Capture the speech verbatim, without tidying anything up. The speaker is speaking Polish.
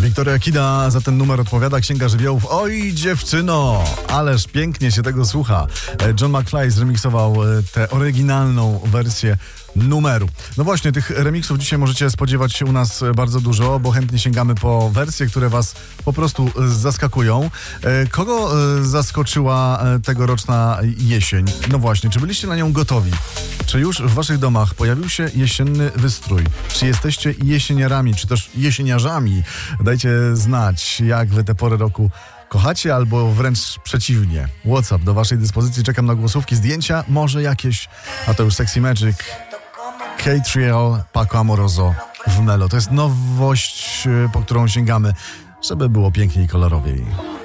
Wiktoria Kida za ten numer odpowiada Księga Żywiołów. Oj dziewczyno, ależ pięknie się tego słucha. John McFly zremiksował tę oryginalną wersję numeru. No właśnie, tych remiksów dzisiaj możecie spodziewać się u nas bardzo dużo, bo chętnie sięgamy po wersje, które was po prostu zaskakują. Kogo zaskoczyła tegoroczna jesień? No właśnie, czy byliście na nią gotowi? Czy już w waszych domach pojawił się jesienny wystrój? Czy jesteście jesieniarami, czy też jesieniarzami? Dajcie znać, jak wy tę porę roku kochacie, albo wręcz przeciwnie. WhatsApp do waszej dyspozycji, czekam na głosówki, zdjęcia, może jakieś, a to już Sexy Magic, K-Trial, Paco Amoroso w Melo. To jest nowość, po którą sięgamy, żeby było piękniej i kolorowiej.